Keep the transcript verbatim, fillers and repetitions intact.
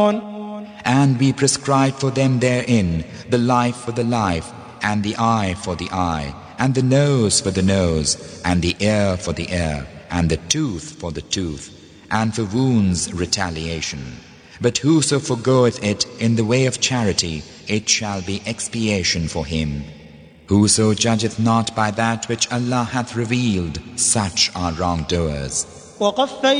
And we prescribe for them therein the life for the life, and the eye for the eye, and the nose for the nose, and the ear for the ear, and the tooth for the tooth, and for wounds retaliation. But whoso forgoeth it in the way of charity, it shall be expiation for him. Whoso judgeth not by that which Allah hath revealed, such are wrongdoers.